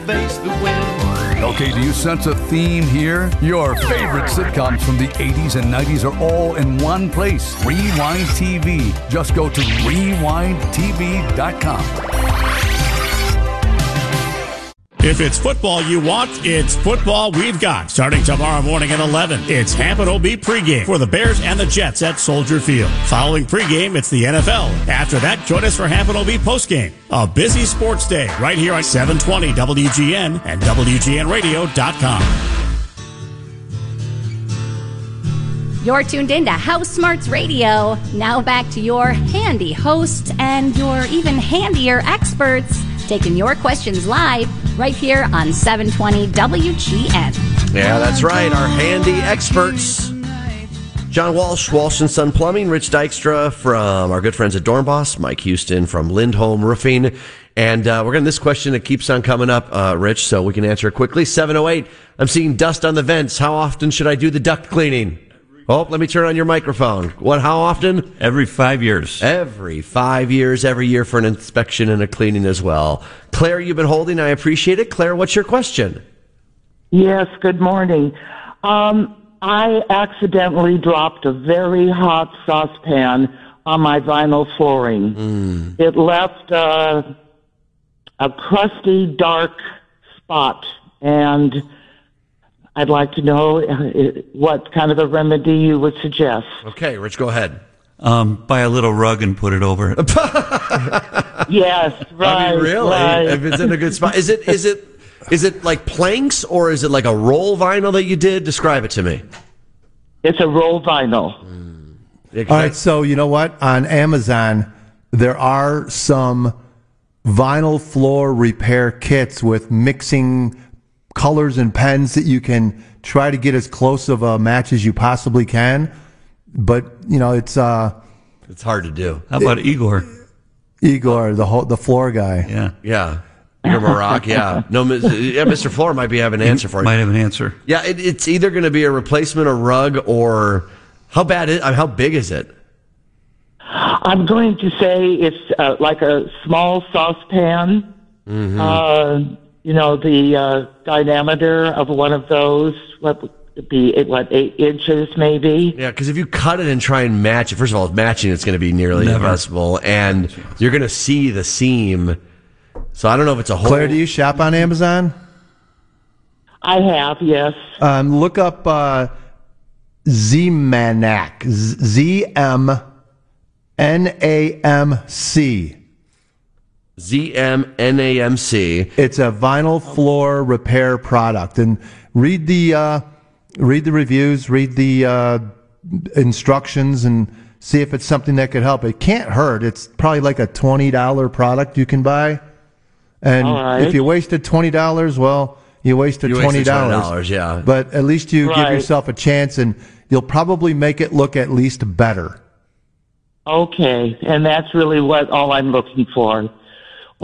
face the wind. Okay, do you sense a theme here? Your favorite sitcoms from the 80s and 90s are all in one place. Rewind TV. Just go to rewindtv.com. If it's football you want, it's football we've got. Starting tomorrow morning at 11, it's Hampton OB pregame for the Bears and the Jets at Soldier Field. Following pregame, it's the NFL. After that, join us for Hampton OB postgame. A busy sports day right here on 720 WGN and WGNradio.com. You're tuned in to House Smarts Radio. Now back to your handy host and your even handier experts taking your questions live right here on 720 WGN. Yeah, that's right. Our handy experts. John Walsh, Walsh & Son Plumbing, Rich Dykstra from our good friends at Dornbos, Mike Houston from Lindholm Roofing. And we're getting this question that keeps on coming up, Rich, so we can answer it quickly. 708, I'm seeing dust on the vents. How often should I do the duct cleaning? Oh, let me turn on your microphone. How often? Every 5 years. Every 5 years, every year for an inspection and a cleaning as well. Claire, you've been holding. I appreciate it. Claire, what's your question? Yes, good morning. I accidentally dropped a very hot saucepan on my vinyl flooring. It left a crusty, dark spot, and I'd like to know what kind of a remedy you would suggest. Okay, Rich, go ahead. Buy a little rug and put it over it. Yes, right. I mean, really? Right. If it's in a good spot. Is it like planks or is it like a roll vinyl that you did? Describe it to me. It's a roll vinyl. Yeah, All right, so you know what? On Amazon, there are some vinyl floor repair kits with mixing colors and pens that you can try to get as close of a match as you possibly can. But, you know, it's hard to do. How about Igor? Igor, the floor guy. Yeah. Yeah. Igor Marak, yeah. No, Mr. Floor might have an answer for you. Might have an answer. Yeah, it's either going to be a replacement, a rug, or how big is it? I'm going to say it's like a small saucepan. Mm-hmm. The diameter of one of those, what would it be, 8 inches maybe? Yeah, because if you cut it and try and match it, first of all, matching it's going to be nearly impossible, and you're going to see the seam. So I don't know if it's a whole... Claire, do you shop on Amazon? I have, yes. Look up Z-Manac. Z-M-N-A-M-C. Z-M-N-A-M-C. It's a vinyl floor repair product. And read the reviews, read the instructions, and see if it's something that could help. It can't hurt. It's probably like a $20 product you can buy. And if you wasted $20, well, you wasted $20. Yeah. But at least you give yourself a chance, and you'll probably make it look at least better. Okay, and that's really all I'm looking for.